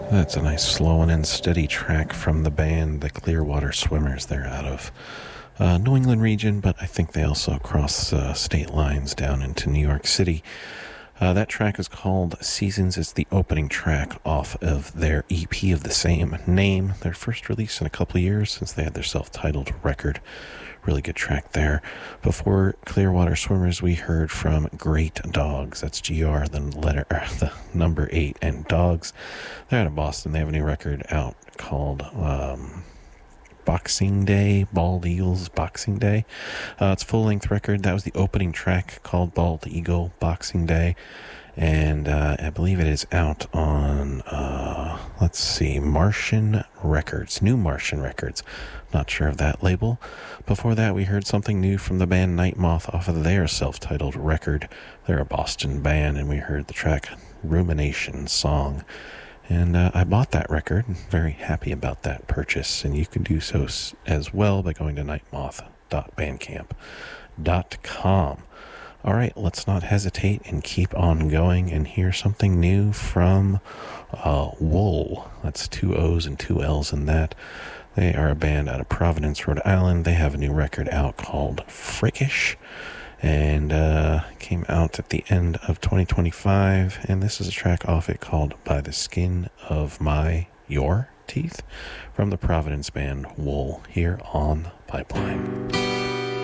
That's a nice slow and steady track from the band, the Clearwater Swimmers. They're out of New England region, but I think they also cross state lines down into New York City. That track is called Seasons. It's the opening track off of their EP of the same name, their first release in a couple of years since they had their self-titled record. Really good track there. Before Clearwater Swimmers, we heard from Great Dogs. That's GR, the number 8, and Dogs. They're out of Boston. They have a new record out called Boxing Day, Bald Eagles Boxing Day. It's a full-length record. That was the opening track called Bald Eagle Boxing Day. And I believe it is out on, Martian Records, New Martian Records. Not sure of that label. Before that, we heard something new from the band Night Moth off of their self-titled record. They're a Boston band, and we heard the track Rumination Song. And I bought that record. Very happy about that purchase, and you can do so as well by going to nightmoth.bandcamp.com. All right, let's not hesitate and keep on going and hear something new from Wool. That's 2 O's and 2 L's in that. They are a band out of Providence, Rhode Island. They have a new record out called Frickish, and came out at the end of 2025. And this is a track off it called By the Skin of Your Teeth from the Providence band Wool here on Pipeline.